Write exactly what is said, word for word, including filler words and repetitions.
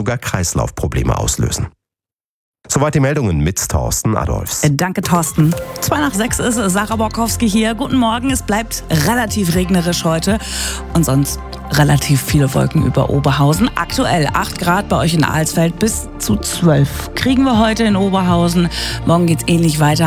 sogar Kreislaufprobleme auslösen. Soweit die Meldungen mit Thorsten Adolfs. Danke, Thorsten. Zwei nach sechs ist Sarah Borkowski hier. Guten Morgen. Es bleibt relativ regnerisch heute und sonst relativ viele Wolken über Oberhausen. Aktuell acht Grad bei euch in Alsfeld, bis zu zwölf kriegen wir heute in Oberhausen. Morgen geht's ähnlich weiter.